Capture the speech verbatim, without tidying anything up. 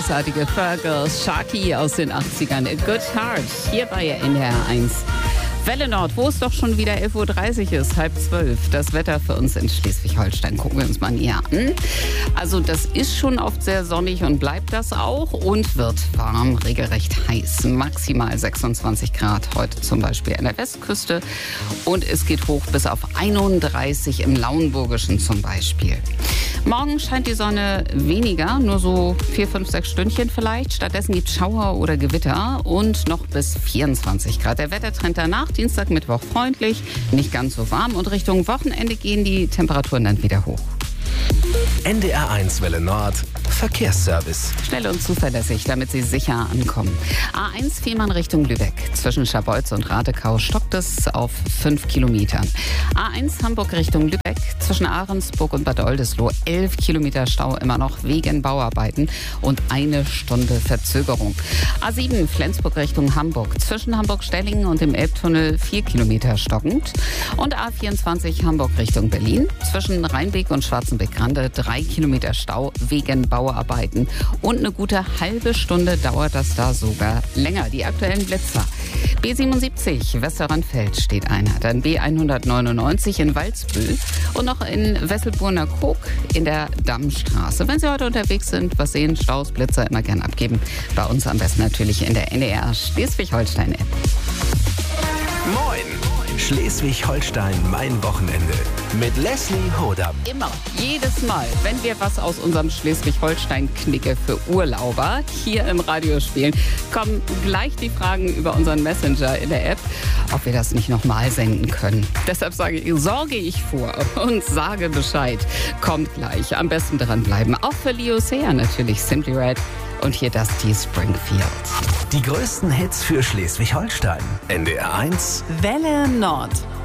großartige Fergus Sharkey aus den achtzigern. A Good Heart, hier bei N D R eins. Welle Nord, wo es doch schon wieder elf Uhr dreißig ist, halb zwölf. Das Wetter für uns in Schleswig-Holstein gucken wir uns mal näher an. Also das ist schon oft sehr sonnig und bleibt das auch und wird warm, regelrecht heiß. Maximal sechsundzwanzig Grad heute zum Beispiel an der Westküste und es geht hoch bis auf einunddreißig im Lauenburgischen zum Beispiel. Morgen scheint die Sonne weniger, nur so vier, fünf, sechs Stündchen vielleicht. Stattdessen gibt es Schauer oder Gewitter und noch bis vierundzwanzig Grad. Der Wettertrend danach, Dienstag, Mittwoch freundlich, nicht ganz so warm und Richtung Wochenende gehen die Temperaturen dann wieder hoch. N D R eins Welle Nord, Verkehrsservice. Schnell und zuverlässig, damit Sie sicher ankommen. A eins Fehmarn Richtung Lübeck. Zwischen Scharbeutz und Radekau stockt es auf fünf Kilometern. A eins Hamburg Richtung Lübeck. Zwischen Ahrensburg und Bad Oldesloe elf Kilometer Stau immer noch wegen Bauarbeiten und eine Stunde Verzögerung. A sieben Flensburg Richtung Hamburg. Zwischen Hamburg-Stellingen und dem Elbtunnel vier Kilometer stockend. Und A vierundzwanzig Hamburg Richtung Berlin. Zwischen Rheinbeek und Schwarzenbeck-Grande drei Kilometer Stau wegen Bauarbeiten. Und eine gute halbe Stunde dauert das da sogar länger. Die aktuellen Blitzer. B siebenundsiebzig Westerrandfeld steht einer. Dann B hundertneunundneunzig in Walsbühl und noch in Wesselburner-Koog in der Dammstraße. Wenn Sie heute unterwegs sind, was sehen, Staus, Blitzer immer gern abgeben. Bei uns am besten natürlich in der N D R Schleswig-Holstein-App. Moin! Schleswig-Holstein, mein Wochenende. Mit Leslie Hodam. Immer, jedes Mal, wenn wir was aus unserem Schleswig-Holstein-Knicke für Urlauber hier im Radio spielen, kommen gleich die Fragen über unseren Messenger in der App, ob wir das nicht nochmal senden können. Deshalb sage ich, sorge ich vor und sage Bescheid. Kommt gleich, am besten dranbleiben. Auch für Leo Sayer natürlich, Simply Red. Und hier das T Springfield. Die größten Hits für Schleswig-Holstein. N D R eins Welle Nord.